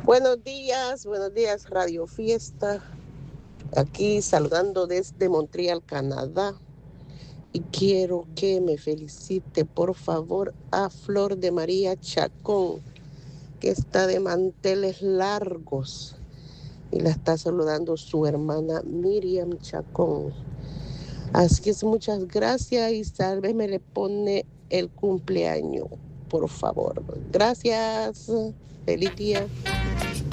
Buenos días Radio Fiesta. Aquí saludando desde Montreal, Canadá. Y quiero que me felicite, por favor, a Flor de María Chacón, que está de manteles largos. Y la está saludando su hermana Miriam Chacón. Así es, muchas gracias y tal vez me le pone el cumpleaños, por favor. Gracias. Feliz día.